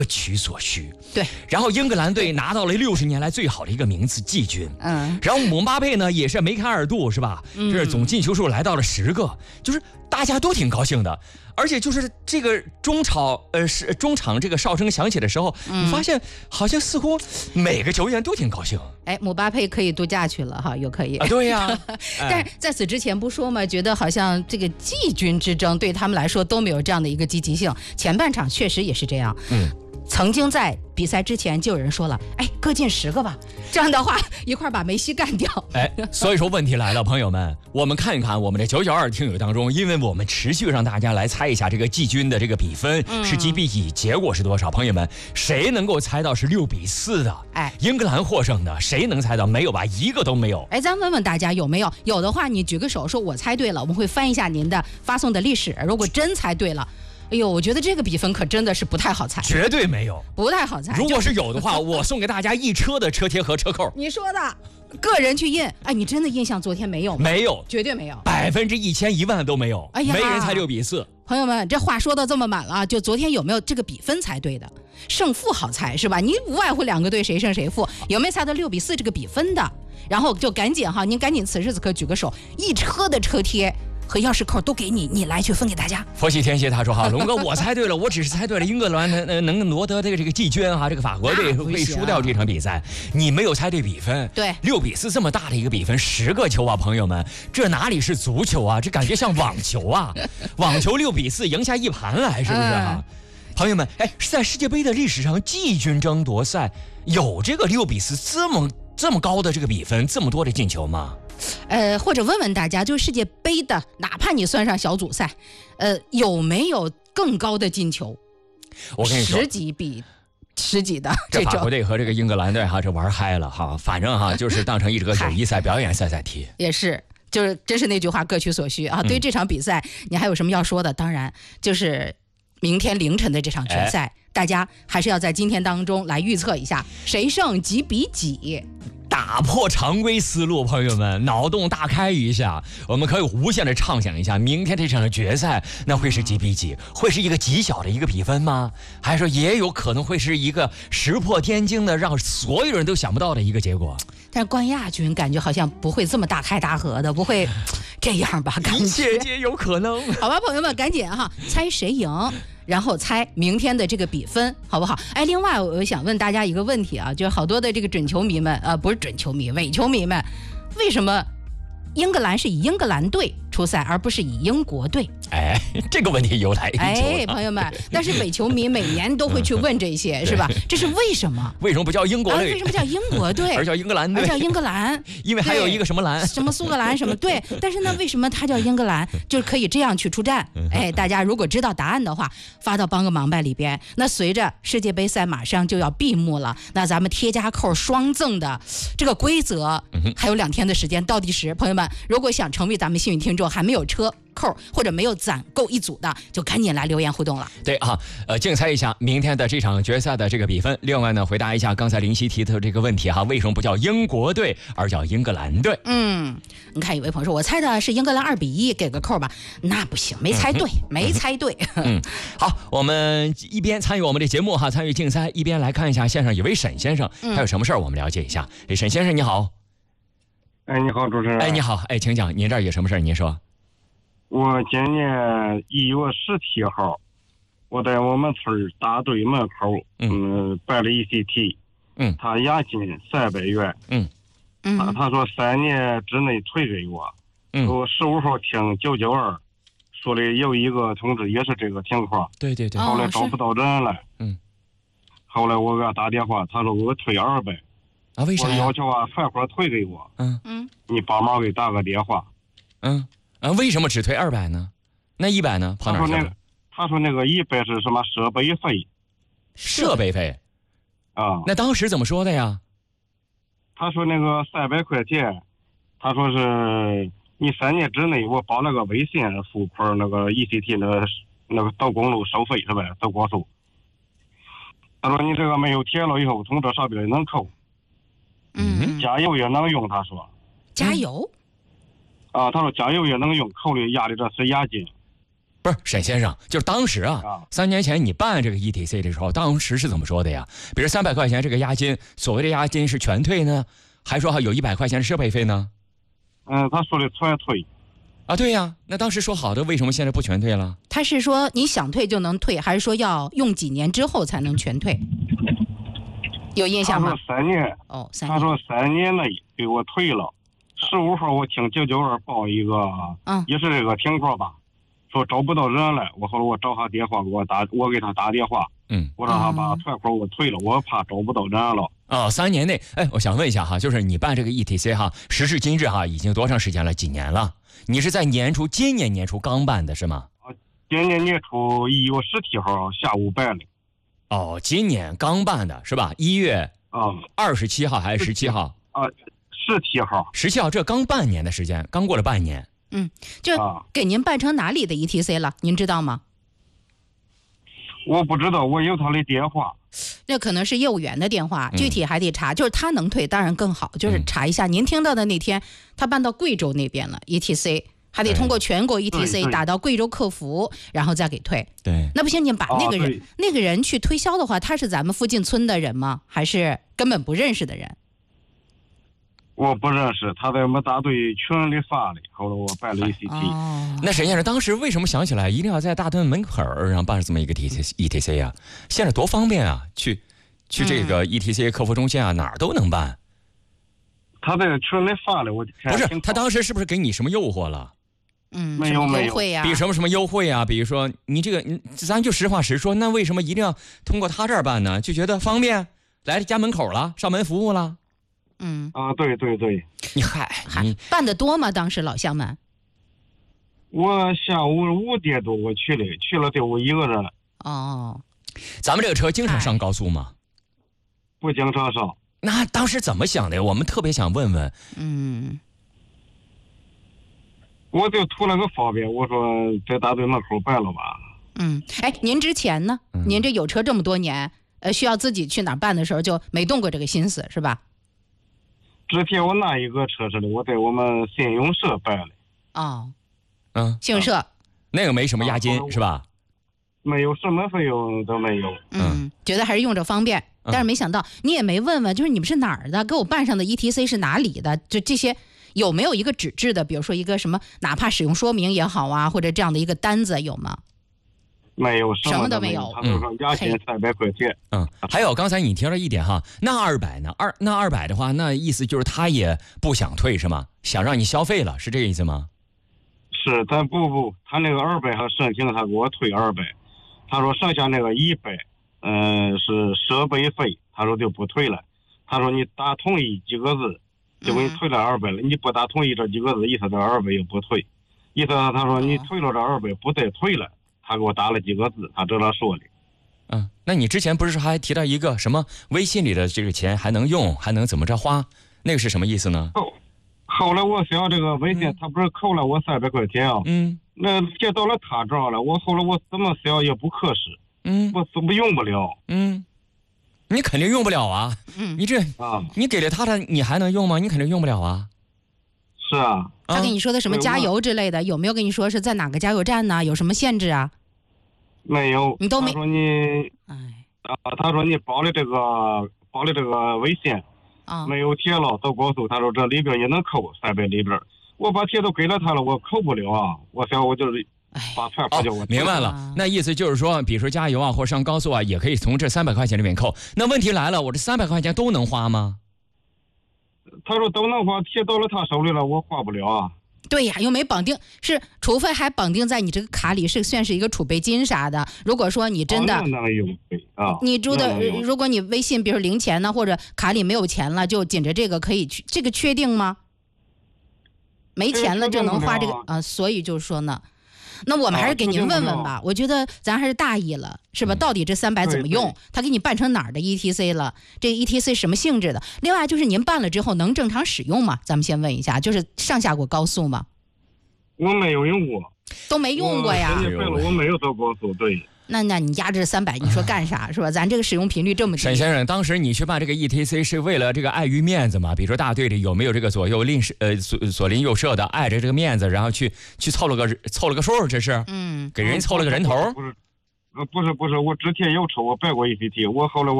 取所需。 对， 然后英格兰队拿到了60年来最好的一个名次季军。然后姆巴佩呢也是梅开二度，是吧？这是总进球数来到了10个，就是大家都挺高兴的。而且就是这个中场这个哨声响起的时候，你发现好像似乎每个球员都挺高兴。 姆巴佩可以度假去了哈，又可以啊，对呀。 但是在此之前不说嘛，觉得好像这个季军之争对他们来说都没有这样的一个积极性。前半场确实也是这样。曾经在比赛之前就有人说了，各进10个吧，这样的话一块把梅西干掉。 所以说问题来了，朋友们，我们看一看我们的992听友当中，因为我们持续让大家来猜一下这个季军的这个比分是几比几，结果是多少？朋友们，谁能够猜到是6比4的？英格兰获胜的，谁能猜到？没有吧？一个都没有。 咱问问大家有没有？有的话你举个手说我猜对了，我们会翻一下您的发送的历史，如果真猜对了，我觉得这个比分可真的是不太好猜， 绝对没有， 不太好猜。 如果是有的话，我送给大家1车的车贴和车扣。 你说的，个人去印。你真的印象昨天没有吗？ 没有， 绝对没有 ，1000%10000%都没有。没人猜6比4。 朋友们，这话说的这么满了，就昨天有没有这个比分猜对的？胜负好猜是吧？你无外乎2个队谁胜谁负，有没有猜到6比4这个比分的？然后就赶紧您赶紧此时此刻举个手，1车的车贴和钥匙扣都给你，你来去分给大家。 佛系天蝎他说龙哥，我猜对了，我只是猜对了英格兰能夺得这个季军这个法国队会输掉这场比赛，你没有猜对比分。 对，6 比4这么大的一个比分，10个球朋友们，这哪里是足球这感觉像网球网球6比4赢下一盘来，是不是朋友们，在世界杯的历史上，季军争夺赛有这个6比4这么高的这个比分，这么多的进球吗？ 或者问问大家，就世界杯的，哪怕你算上小组赛，有没有更高的进球？ 我跟你说， 10几比10几的这法国队和这个英格兰队这玩嗨了反正就是当成一个友谊赛表演赛踢。 也是，就是真是那句话，各取所需对于这场比赛，你还有什么要说的？当然就是明天凌晨的这场决赛，大家还是要在今天当中来预测一下谁胜几比几。 打破常规思路，朋友们，脑洞大开一下，我们可以无限的畅想一下，明天这场的决赛那会是几比几？会是一个极小的一个比分吗？还是说也有可能会是一个石破天惊的，让所有人都想不到的一个结果？ 但是冠亚军感觉好像不会这么大开大合的，不会这样吧？ 一切皆有可能。 好吧，朋友们，赶紧猜谁赢，然后猜明天的这个比分，好不好？另外我想问大家一个问题就是好多的这个准球迷们，不是准球迷，伪球迷们，为什么英格兰是以英格兰队出赛，而不是以英国队？ 这个问题由来已久朋友们，但是伪球迷每年都会去问这些，是吧？这是为什么？ 为什么不叫英国队？ 为什么叫英国队？ 而叫英格兰队？ 而叫英格兰？ 因为还有一个什么兰？ 什么苏格兰什么？对，但是呢，为什么它叫英格兰？就是可以这样去出战。大家如果知道答案的话，发到帮个忙吧里边。那随着世界杯赛马上就要闭幕了，那咱们贴加扣双赠的这个规则还有2天的时间倒计时。朋友们，如果想成为咱们幸运听众，还没有车扣或者没有攒够一组的，就赶紧来留言互动了。 对竞猜一下明天的这场决赛的这个比分。另外呢，回答一下刚才林夕提的这个问题为什么不叫英国队而叫英格兰队？ 你看有位朋友说我猜的是英格兰2比1，给个扣吧。那不行，没猜对，没猜对。 好，我们一边参与我们的节目参与竞猜，一边来看一下线上有位沈先生，还有什么事儿我们了解一下。沈先生你好。 你好，主持人。 你好，请讲，您这儿有什么事儿您说。 我今年1月17号，我在我们村大队门口，办了一些题，他押金300元，他说3年之内退给我，我15号听992说的有一个同志也是这个情况， 对， 后来找不到人了，后来我给他打电话，他说给我退200， 为啥？ 我要求快快退给我，你帮忙给打个电话， 为什么只退200呢？那100呢？跑哪儿去了？ 他说那个100是什么设备费？ 设备费那当时怎么说的呀？ 他说那个300块钱，他说是你3年之内我报那个微信付款那个 ECT 那个到公路收费是呗，走高速。他说你这个没有铁路以后从这上边能扣，加油也能用。他说加油。 他说加油也能用，扣的压的这是押金。 不是沈先生，就是当时3年前你办这个 ETC 的时候，当时是怎么说的呀？比如300块钱这个押金，所谓的押金是全退呢，还说有100块钱的设备费呢？ 他说的全退。 对呀，那当时说好的，为什么现在不全退了？ 他是说你想退就能退，还是说要用几年之后才能全退？有印象吗？ 他说3年。 3年。 他说3年内给我退了。15号我听992报一个，也是这个情况吧，说找不到人了。后来我找他电话，我给他打电话，我让他把退款给我退了，我怕找不到人了。 3年内，我想问一下就是你办这个 ETC 时至今日已经多长时间了？几年了？你是在今年年初刚办的是吗？ 今年年初1月17号下午办的。 今年刚办的是吧？1月27号还是17号 ？17号。 17号，这刚半年的时间，刚过了半年。 就给您办成哪里的 ETC 了？您知道吗？ 我不知道，我有他的电话。 那可能是业务员的电话，具体还得查。就是他能退，当然更好。就是查一下，您听到的那天，他办到贵州那边了 ETC， 还得通过全国 ETC 打到贵州客服，然后再给退。 对， 那不行，你把那个人去推销的话，他是咱们附近村的人吗？还是根本不认识的人？ 我不认识，他在我们大队群里发的，后来我办了 ECT。 那沈先生当时为什么想起来一定要在大队门口然后办这么一个 ETC 呀？现在多方便啊，去这个 ETC 客服中心哪儿都能办。 他在群里发的，我不是他当时是不是给你什么诱惑了？ 没有优惠呀， 比什么优惠啊？比如说你这个，咱就实话实说，那为什么一定要通过他这儿办呢？就觉得方便，来家门口了，上门服务了。 对对对。 你办得多吗？当时老乡们？ 我下午5点多我去了就我一个人。 咱们这个车经常上高速吗？ 不经常上。 那当时怎么想的？我们特别想问问。 我就图了个方便，我说在大队门口办了吧。 您之前呢？您这有车这么多年，需要自己去哪儿办的时候就没动过这个心思是吧？ 之前我拿一个车似的，我在我们信用社办的。 信用社那个没什么押金是吧？ 没有，什么费用都没有。 觉得还是用着方便，但是没想到你也没问问，就是你们是哪儿的，给我办上的 ETC 是哪里的？就这些有没有一个纸质的，比如说一个什么，哪怕使用说明也好或者这样的一个单子有吗？ 没有， 什么都没有。 他说押金300块钱。 还有刚才你提了一点那200呢？那200的话，那意思就是他也不想退是吗？想让你消费了，是这个意思吗？ 是，但不，他那个200还申请他给我退200，他说剩下那个100，是设备费，他说就不退了。他说你打同意几个字，就给你退了200了。你不打同意这几个字，意思这200又不退，意思他说你退了这200不再退了。他给我打了几个字，他这样说的。 那你之前不是还提到一个什么微信里的这个钱还能用，还能怎么着花？那个是什么意思呢？ 后来我想这个微信，他不是扣了我300块钱那钱到了他这儿了，后来我怎么想也不合适。我怎么用不了？ 你肯定用不了啊。你这你给了他的，你还能用吗？你肯定用不了啊。 是啊。 他跟你说的什么加油之类的，有没有跟你说是在哪个加油站呢？有什么限制啊？ 没有。 你都没。 他说你，他说你报的这个微信没有钱了到高速，他说这里边也能扣300里边，我把钱都给了他了，我扣不了我想我就是把钱叫我。 明白了，那意思就是说，比如说加油或者上高速也可以从这300块钱里面扣。那问题来了，我这300块钱都能花吗？ 他说都能花，钱到了他手里了，我花不了对呀，又没绑定，是除非还绑定在你这个卡里，是算是一个储备金啥的。如果说你真的，你住的，如果你微信比如零钱呢，或者卡里没有钱了，就紧着这个可以去，这个确定吗？没钱了就能花这个所以就是说呢。那我们还是给您问问吧，我觉得咱还是大意了，是吧？到底这300怎么用？他给你办成哪儿的 ETC 了？这 ETC 什么性质的？另外就是您办了之后能正常使用吗？咱们先问一下，就是上下过高速吗？ 我没有用过， 都没用过呀。 我没有走高速，对。 那你压制300，你说干啥是吧？咱这个使用频率这么低。 沈先生，当时你去办这个 ETC 是为了这个碍于面子吗？比如说大队里有没有这个左邻右舍的碍着这个面子，然后去凑了个数，这是给人凑了个人头？ 不是，我之前有抽，我办过 ECT，我后来